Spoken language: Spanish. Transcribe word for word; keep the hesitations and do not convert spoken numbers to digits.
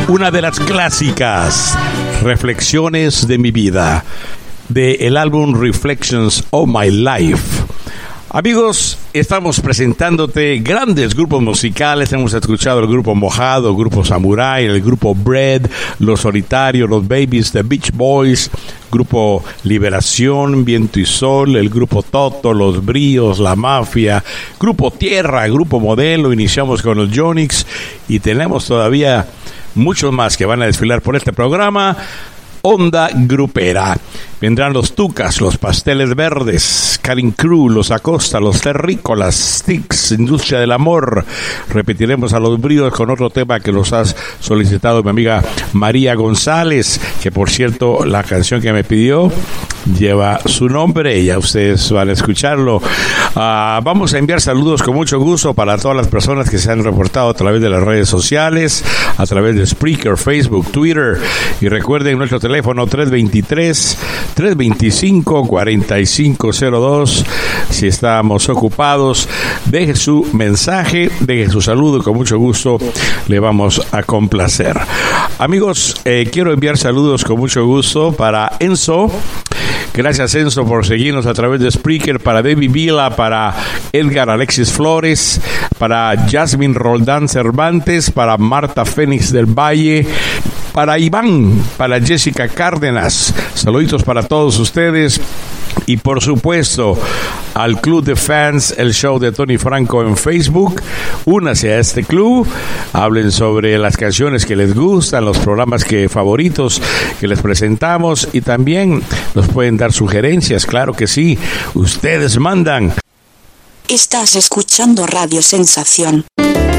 una de las clásicas, Reflexiones de mi vida, de el álbum Reflections of My Life. Amigos, estamos presentándote grandes grupos musicales. Hemos escuchado el grupo Mojado, el grupo Samurai, el grupo Bread, Los Solitarios, Los Babies, The Beach Boys, grupo Liberación, Viento y Sol, el grupo Toto, Los Bríos, La Mafia, grupo Tierra, grupo Modelo. Iniciamos con los Yonix y tenemos todavía muchos más que van a desfilar por este programa. Onda Grupera. Vendrán los Tucas, los Pasteles Verdes, Karin Cruz, los Acosta, los Terrícolas, Sticks, Industria del Amor. Repetiremos a los Bríos con otro tema que los has solicitado mi amiga María González, que por cierto la canción que me pidió lleva su nombre y ya ustedes van a escucharlo. Uh, vamos a enviar saludos con mucho gusto para todas las personas que se han reportado a través de las redes sociales, a través de Spreaker, Facebook, Twitter, y recuerden nuestro teléfono tres dos tres, tres dos cinco, cuatro cinco cero dos. Si estamos ocupados, deje su mensaje, deje su saludo, con mucho gusto le vamos a complacer. Amigos, eh, quiero enviar saludos con mucho gusto para Enzo. Gracias, Enzo, por seguirnos a través de Spreaker, para David Vila, para Edgar Alexis Flores, para Jasmine Roldán Cervantes, para Marta Fénix del Valle, para Iván, para Jessica Cárdenas. Saluditos para todos ustedes. Y por supuesto al Club de Fans, el show de Tony Franco en Facebook. Únase a este club, hablen sobre las canciones que les gustan, los programas que favoritos que les presentamos, y también nos pueden dar sugerencias, claro que sí, ustedes mandan. Estás escuchando Radio Sensación.